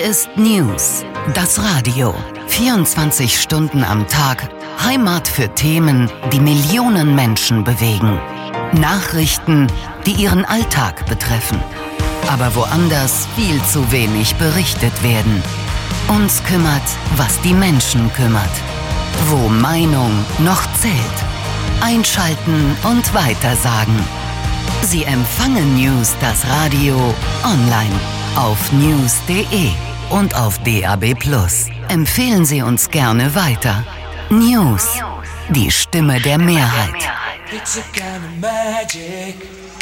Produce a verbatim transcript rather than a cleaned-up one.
ist News, das Radio. vierundzwanzig Stunden am Tag, Heimat für Themen, die Millionen Menschen bewegen. Nachrichten, die ihren Alltag betreffen. Aber woanders viel zu wenig berichtet werden. Uns kümmert, was die Menschen kümmert. Wo Meinung noch zählt. Einschalten und weitersagen. Sie empfangen News, das Radio, online auf news punkt de und auf D A B plus. Empfehlen Sie uns gerne weiter. News, die Stimme der Mehrheit. It's a kind of magic.